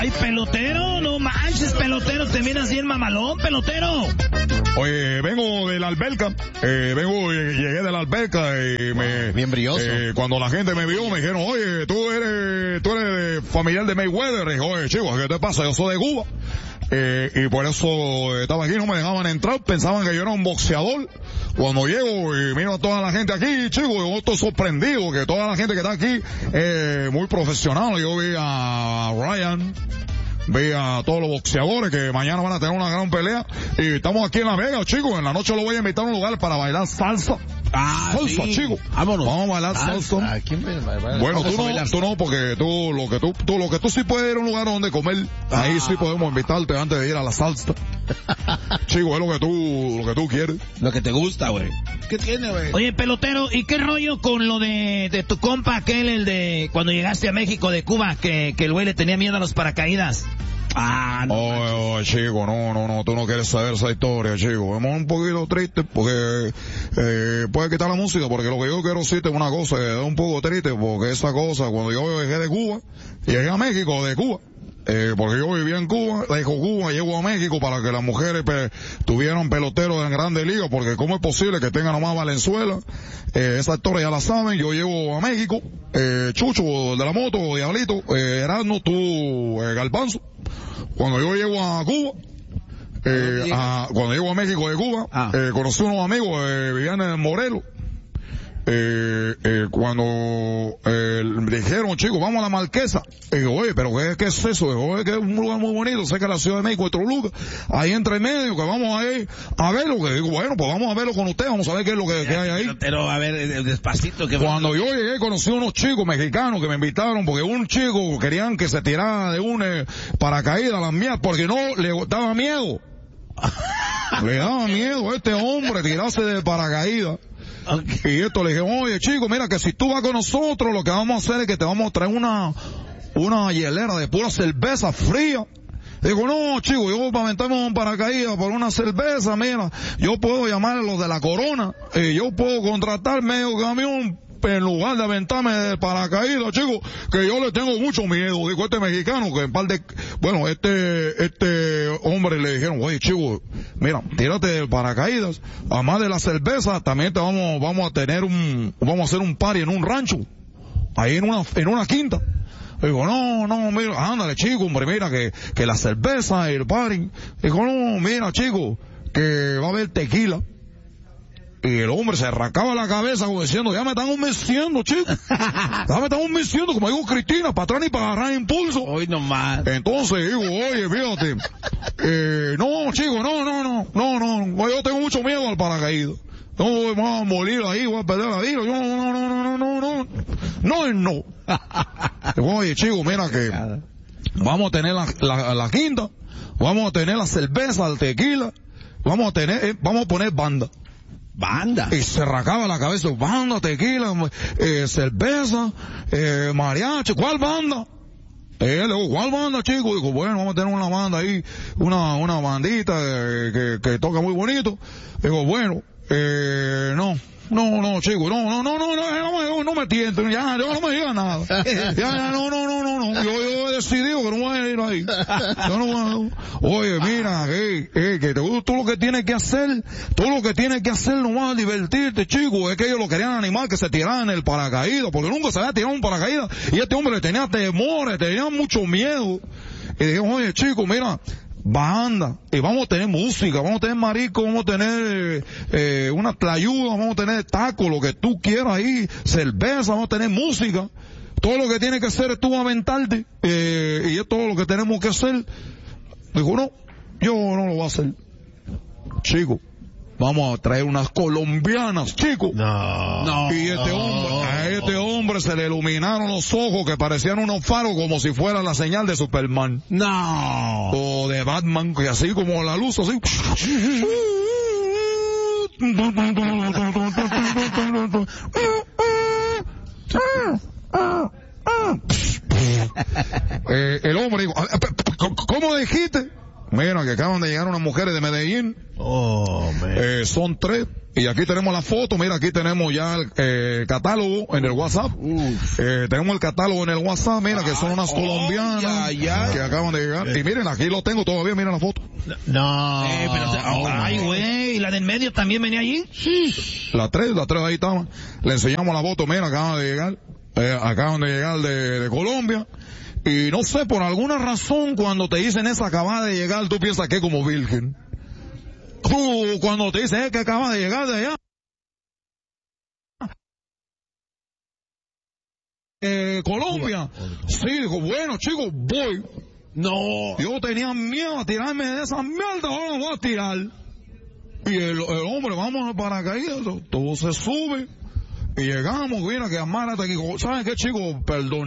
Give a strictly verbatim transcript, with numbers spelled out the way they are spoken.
Ay, pelotero, no manches, pelotero, te miras bien mamalón, pelotero. Oye, vengo de la alberca, eh, vengo, llegué de la alberca y me... Bien brioso. Eh, cuando la gente me vio me dijeron, oye, tú eres, tú eres familiar de Mayweather. Y dije, oye, chicos, ¿qué te pasa? Yo soy de Cuba. Eh, y por eso estaba aquí, no me dejaban entrar, pensaban que yo era un boxeador. Cuando llego y miro a toda la gente aquí, chicos, yo estoy sorprendido que toda la gente que está aquí, eh, muy profesional. Yo vi a Ryan, vi a todos los boxeadores que mañana van a tener una gran pelea. Y estamos aquí en Las Vegas, chicos. En la noche lo voy a invitar a un lugar para bailar salsa. Ah, salsa, sí. chicos. Vámonos. Vamos a bailar salsa. ¿A quién me va a bailar? Bueno, tú Vamos a no, tú no, porque tú, lo que tú, tú, lo que tú sí puedes ir a un lugar donde comer, Ah. ahí sí podemos invitarte antes de ir a la salsa. Chico, es lo que tú, lo que tú quieres. Lo que te gusta, güey. ¿Qué tiene, güey? Oye, pelotero, ¿y qué rollo con lo de, de tu compa aquel, el de cuando llegaste a México de Cuba, que, que el güey le tenía miedo a los paracaídas? Ah, no. Oh, oh, chico, no, no, no, tú no quieres saber esa historia, chico. Estamos un poquito tristes porque, eh, puede quitar la música, porque lo que yo quiero decirte es una cosa, que es un poco triste, porque esa cosa, cuando yo llegué de Cuba, llegué a México de Cuba, eh, porque yo vivía en Cuba, dejo Cuba, llego a México para que las mujeres pe, tuvieran peloteros en grandes ligas, porque cómo es posible que tengan nomás Valenzuela, eh, esa historia ya la saben. Yo llego a México, eh, Chucho, de la moto, Diablito, eh, Erasmo, tú, eh, Garbanzo. Cuando yo llego a Cuba, eh, a, cuando llego a México de Cuba, ah. eh, conocí unos amigos, eh, vivían en Morelos. Eh, eh, cuando eh, me dijeron, chicos, vamos a la Marquesa. Y digo, oye, pero ¿qué, qué es eso? Digo, oye, que es un lugar muy bonito, sé que la Ciudad de México es Toluca, ahí entre medio, que vamos a ir a verlo. Que digo, bueno, pues vamos a verlo con ustedes, vamos a ver qué es lo que, que hay ahí. Pero, a ver, despacito. Que Cuando yo llegué, conocí unos chicos mexicanos que me invitaron, porque un chico querían que se tirara de un eh, paracaídas a las mías, porque no le daba miedo. Le daba miedo a este hombre tirarse de paracaídas. Okay. Y esto le dije, oye chico, mira que si tú vas con nosotros, lo que vamos a hacer es que te vamos a traer una, una hielera de pura cerveza fría. Digo, no chico, yo para aventarme un paracaídas por una cerveza, mira, yo puedo llamar a los de la Corona, y yo puedo contratar medio camión en lugar de aventarme de paracaídas, chico, que yo le tengo mucho miedo. Dijo este mexicano que en par de, bueno, este, este hombre le dijeron, oye chico, mira, tírate del paracaídas, además de la cerveza, también te vamos, vamos a tener un, vamos a hacer un party en un rancho, ahí en una, en una quinta. Digo, no, no, mira, ándale chico, hombre, mira que, que la cerveza y el party. Digo, no, mira chico, que va a haber tequila. Y el hombre se arrancaba la cabeza como diciendo, ya me están convenciendo, chico. Ya me están convenciendo, como digo Cristina, para atrás ni para agarrar impulso. Hoy nomás. Entonces digo, oye, fíjate, eh, no, chico, no, no, no, no, no, yo tengo mucho miedo al paracaídas. No, voy a morir ahí, voy a perder la vida. Yo, no, no, no, no, no, no, no es no. Digo, oye, chico, mira que vamos a tener la, la, la quinta, vamos a tener la cerveza, el tequila, vamos a tener, eh, vamos a poner banda. Banda. Y se arrancaba la cabeza, banda, tequila, eh, cerveza, eh, mariachi, ¿cuál banda? Eh, le digo, ¿cuál banda, chico? Digo, bueno, vamos a tener una banda ahí, una, una bandita eh, que, que toca muy bonito. Digo, bueno, eh, no. No, no, chico, no, no, no, no, no, no, no, no me tienten, ya, yo no me digan nada. Ya, ya, no, no, no, no, no, yo, yo he decidido que no voy a ir ahí. Yo no voy a... Oye, mira, eh, eh, que tú, tú lo que tienes que hacer, tú lo que tienes que hacer nomás divertirte, chico, es que ellos lo querían animar que se tiraran en el paracaídas, porque nunca se había tirado un paracaídas, y este hombre le tenía temores, tenía mucho miedo. Y dije, oye, chico, mira, banda, y vamos a tener música, vamos a tener marisco, vamos a tener eh, una tlayuda, vamos a tener tacos, lo que tú quieras ahí, cerveza, vamos a tener música. Todo lo que tienes que hacer es tú aventarte, eh, y es todo lo que tenemos que hacer. Digo, no, yo no lo voy a hacer. Chico, vamos a traer unas colombianas, chico. No. no y este hombre, a este hombre se le iluminaron los ojos que parecían unos faros como si fuera la señal de Superman. No. O de Batman, que así como la luz, así. eh, el hombre dijo, ¿cómo dijiste? Mira, que acaban de llegar unas mujeres de Medellín. Oh, man. Eh, son tres. Y aquí tenemos la foto. Mira, aquí tenemos ya el eh, catálogo en el WhatsApp. Eh, tenemos el catálogo en el WhatsApp. Mira, que son unas oh, colombianas ya, ya. que acaban de llegar. Y miren, aquí lo tengo todavía. Miren la foto. No. Eh, pero, oh, ay, güey. ¿Y la del medio también venía allí? La tres, la tres ahí estaban. Le enseñamos la foto. Mira, acaban de llegar. Eh, acaban de llegar de, de Colombia. Y no sé, por alguna razón, cuando te dicen esa acaba de llegar, tú piensas que es como virgen. Tú, cuando te dicen eh, que acaba de llegar de allá. Eh, Colombia. Sí, dijo, bueno, chicos, voy. No. Yo tenía miedo a tirarme de esa mierda, ahora me voy a tirar. Y el, el hombre, vámonos para paracaídas, todo se sube. Y llegamos, mira, que amárate aquí. ¿Saben qué, chicos? Perdón.